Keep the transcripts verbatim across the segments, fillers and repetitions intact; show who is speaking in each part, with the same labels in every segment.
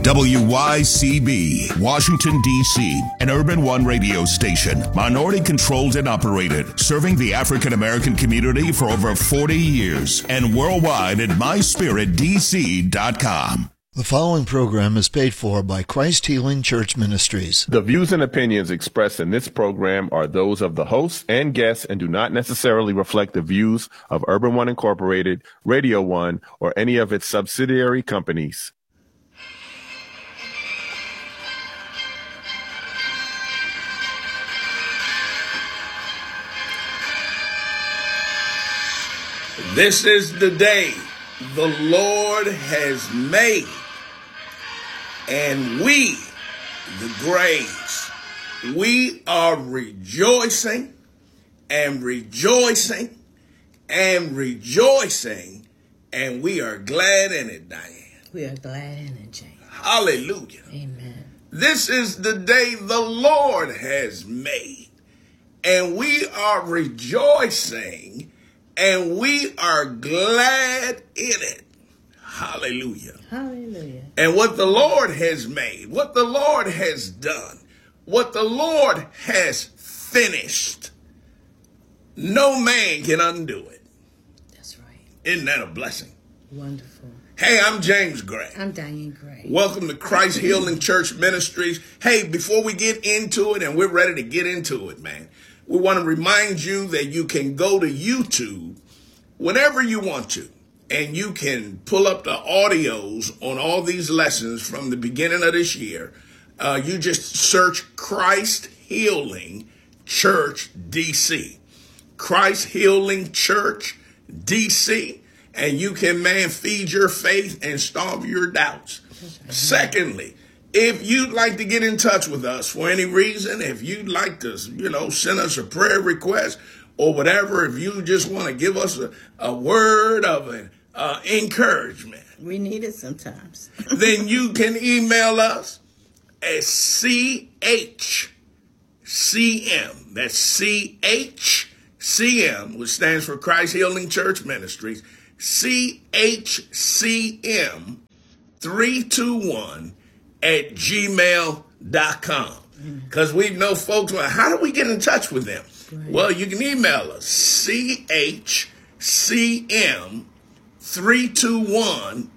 Speaker 1: W Y C B, Washington, D C, an Urban One radio station, minority controlled and operated, serving the African American community for over forty years, and worldwide at my spirit d c dot com.
Speaker 2: The following program is paid for by Christ Healing Church Ministries.
Speaker 3: The views and opinions expressed in this program are those of the hosts and guests and do not necessarily reflect the views of Urban One Incorporated, Radio One, or any of its subsidiary companies.
Speaker 4: This is the day the Lord has made, and we, the Grays, we are rejoicing and rejoicing and rejoicing, and we are glad in it, Diane.
Speaker 5: We are glad in it, James.
Speaker 4: Hallelujah.
Speaker 5: Amen.
Speaker 4: This is the day the Lord has made, and we are rejoicing and we are glad in it. Hallelujah.
Speaker 5: Hallelujah.
Speaker 4: And what the Lord has made, what the Lord has done, what the Lord has finished, no man can undo it.
Speaker 5: That's right.
Speaker 4: Isn't that a blessing?
Speaker 5: Wonderful.
Speaker 4: Hey, I'm James Gray.
Speaker 5: I'm Diane Gray.
Speaker 4: Welcome to Christ Healing Church Ministries. Hey, before we get into it, and we're ready to get into it, man, we want to remind you that you can go to YouTube whenever you want to, and you can pull up the audios on all these lessons from the beginning of this year. Uh, you just search Christ Healing Church D C. Christ Healing Church D C. And you can, man, feed your faith and starve your doubts. Secondly, if you'd like to get in touch with us for any reason, if you'd like to, you know, send us a prayer request or whatever, if you just want to give us a, a word of an, uh, encouragement.
Speaker 5: We need it sometimes.
Speaker 4: Then you can email us at C H C M. That's C H C M, which stands for Christ Healing Church Ministries. C H C M three two one at gmail dot com. Because we know folks, well, how do we get in touch with them? Right. Well, you can email us, C H C M three two one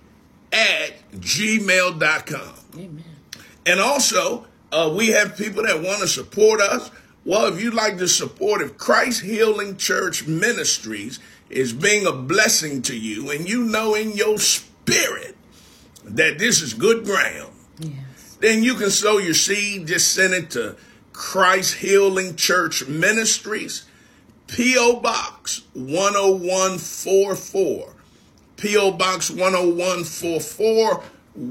Speaker 4: at gmail dot com.
Speaker 5: Amen.
Speaker 4: And also, uh, we have people that want to support us. Well, if you'd like to support, if Christ Healing Church Ministries is being a blessing to you, and you know in your spirit that this is good ground,
Speaker 5: yes,
Speaker 4: then you can sow your seed. Just send it to Christ Healing Church Ministries, P O. Box one oh one four four, P O. Box one oh one four four,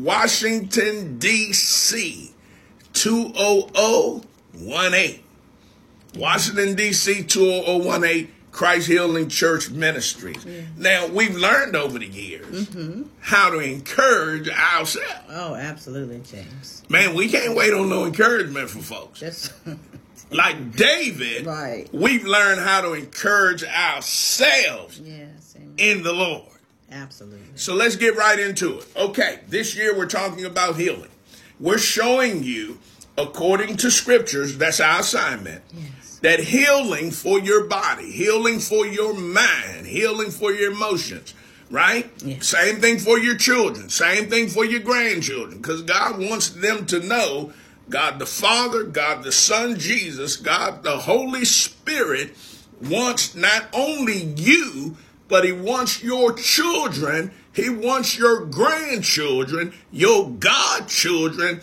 Speaker 4: Washington, D C two oh oh one eight. Washington, D C two oh oh one eight, Christ Healing Church Ministries. Yeah. Now, we've learned over the years
Speaker 5: mm-hmm.
Speaker 4: how to encourage ourselves.
Speaker 5: Oh, absolutely, James.
Speaker 4: Man, we can't wait on no encouragement for folks.
Speaker 5: That's
Speaker 4: like David,
Speaker 5: right.
Speaker 4: We've learned how to encourage ourselves
Speaker 5: yes, amen.
Speaker 4: In the Lord.
Speaker 5: Absolutely.
Speaker 4: So let's get right into it. Okay, this year we're talking about healing. We're showing you, according to scriptures, that's our assignment,
Speaker 5: yes,
Speaker 4: that healing for your body, healing for your mind, healing for your emotions, right?
Speaker 5: Yes.
Speaker 4: Same thing for your children, same thing for your grandchildren, because God wants them to know God the Father, God the Son, Jesus, God the Holy Spirit wants not only you, but he wants your children, he wants your grandchildren, your godchildren,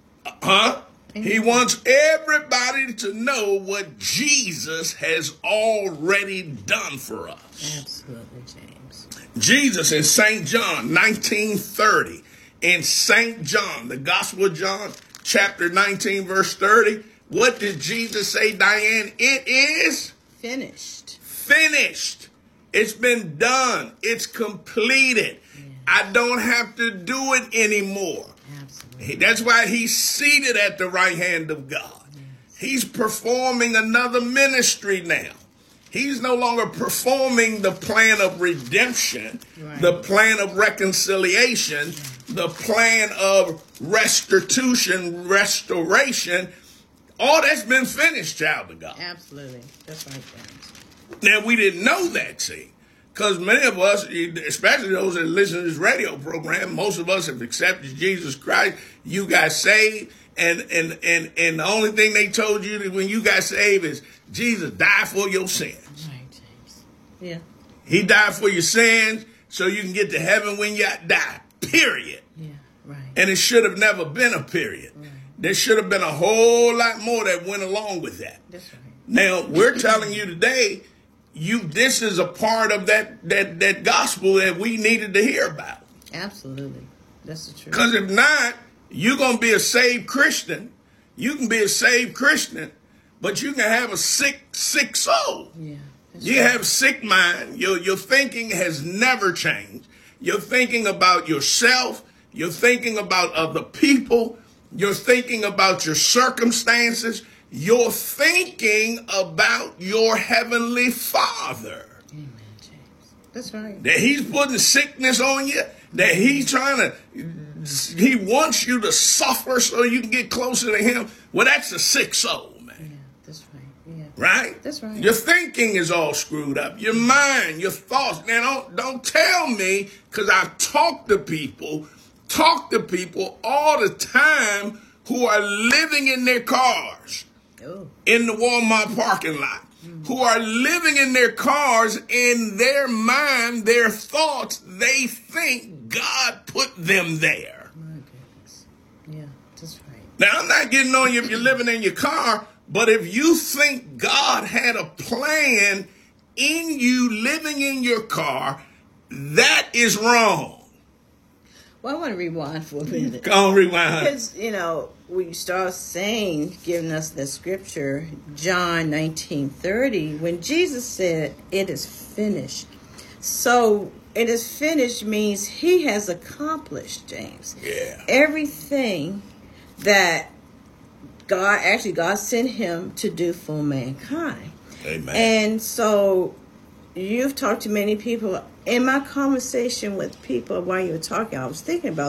Speaker 4: huh? He wants everybody to know what Jesus has already done for us.
Speaker 5: Absolutely, James.
Speaker 4: Jesus in Saint John nineteen thirty, in Saint John, the Gospel of John, chapter nineteen, verse thirty, what did Jesus say, Diane? It is
Speaker 5: finished.
Speaker 4: Finished. It's been done. It's completed. Yeah. I don't have to do it anymore.
Speaker 5: Absolutely.
Speaker 4: That's why he's seated at the right hand of God. Yes. He's performing another ministry now. He's no longer performing the plan of redemption, right, the plan of reconciliation the plan of restitution, restoration, all that's been finished, child of God.
Speaker 5: Absolutely. That's right, James.
Speaker 4: Now, we didn't know that, see, because many of us, especially those that listen to this radio program, most of us have accepted Jesus Christ. You got saved, and and and, and the only thing they told you that when you got saved is Jesus died for your sins.
Speaker 5: Right, James. Yeah.
Speaker 4: He died for your sins so you can get to heaven when you die, period.
Speaker 5: Yeah, right.
Speaker 4: And it should have never been a period.
Speaker 5: Right.
Speaker 4: There should have been a whole lot more that went along with that.
Speaker 5: That's right.
Speaker 4: Now, we're telling you today, you this is a part of that that that gospel that we needed to hear about.
Speaker 5: Absolutely. That's the truth.
Speaker 4: Because if not, you're going to be a saved Christian. You can be a saved Christian, but you can have a sick, sick soul.
Speaker 5: Yeah. That's
Speaker 4: You
Speaker 5: right.
Speaker 4: have sick mind. Your, your thinking has never changed. You're thinking about yourself. You're thinking about other people. You're thinking about your circumstances. You're thinking about your heavenly Father.
Speaker 5: Amen, James. That's right.
Speaker 4: That he's putting sickness on you. That he's trying to, he wants you to suffer so you can get closer to him. Well, that's a sick soul, man.
Speaker 5: Yeah, that's right. Yeah.
Speaker 4: Right?
Speaker 5: That's right.
Speaker 4: Your thinking is all screwed up. Your mind, your thoughts. Now, don't, don't tell me, because I talk to people, talk to people all the time who are living in their cars,
Speaker 5: Oh.
Speaker 4: in the Walmart parking lot, mm. who are living in their cars, in their mind, their thoughts, they think God put them there.
Speaker 5: My goodness. Yeah, that's right.
Speaker 4: Now, I'm not getting on you if you're living in your car, but if you think God had a plan in you living in your car, that is wrong.
Speaker 5: Well, I want to rewind for a minute.
Speaker 4: Go on, rewind.
Speaker 5: Because, you know, we start saying, giving us the scripture, John nineteen thirty, when Jesus said, it is finished. So, it is finished means he has accomplished, James.
Speaker 4: Yeah.
Speaker 5: Everything that God, actually God sent him to do for mankind.
Speaker 4: Amen.
Speaker 5: And so you've talked to many people. In my conversation with people while you were talking, I was thinking about